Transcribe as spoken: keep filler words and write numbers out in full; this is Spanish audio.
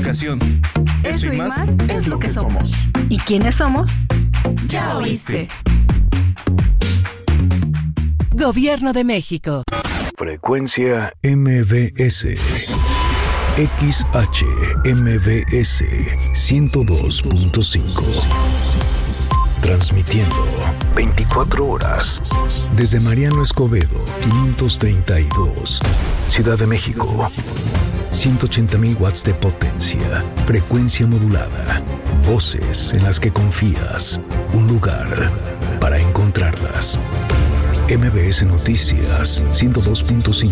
educación. Eso, Eso y más, más es lo que somos. ¿Y quiénes somos? Ya oíste. Gobierno de México. Frecuencia M B S. X H M B S ciento dos punto cinco. Transmitiendo veinticuatro horas desde Mariano Escobedo, quinientos treinta y dos, Ciudad de México. ciento ochenta mil watts de potencia, frecuencia modulada, voces en las que confías, un lugar para encontrarlas. M B S Noticias ciento dos punto cinco.